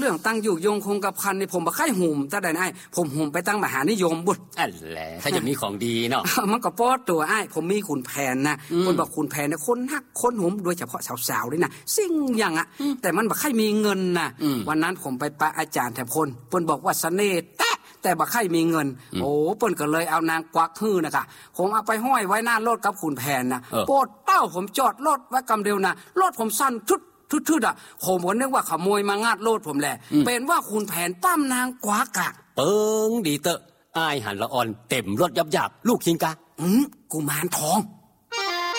รื่องตั้งอยู่ยงคงกระพันในผมบ่ค่อยหุ่มแต่ได้ไอ้ผมหุ่มไปตั้งมหานิยมบุตรอันแหละถ้าจะมีของดีเนาะมันก็ป้อตัวไอ้ผมมีขุนแผนนะคนบอกขุนแผนเนี่ยคนฮักคนหุ่มโดยเฉพาะสาวๆด้วยนะสิ่งอย่างอ่ะแต่มันบ่ค่อยมีเงินนะวันนั้นผมไปปะอาจารย์แถบคนเพิ่นบอกว่าเสน่ห์แต่บ่ค่อยมีเงินโอ้เปิ้นก็เลยเอานางกวักฮื้อนะคะผมเอาไปห้อยไว้หน้ารถกับขุนแผนนะโปดเต้าผมจอดรถไว้กำเดียวนะรถผมสั้นทุดอ่ะผมก็นึกว่าขโมยมางาดรถผมแหละเป็นว่าขุนแผนปั้มนางกวักอ่ะเปิงดีเตอะอ้ายหันละอ่อนเต็มรถยับลูกคิงกะกุมารทอง